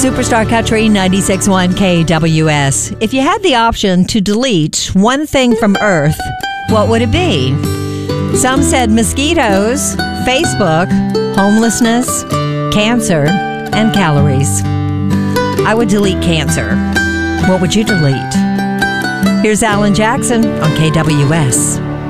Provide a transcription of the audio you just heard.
Superstar Country 96.1 KWS. If you had the option to delete one thing from Earth, what would it be? Some said mosquitoes, Facebook, homelessness, cancer, and calories. I would delete cancer. What would you delete? Here's Alan Jackson on KWS.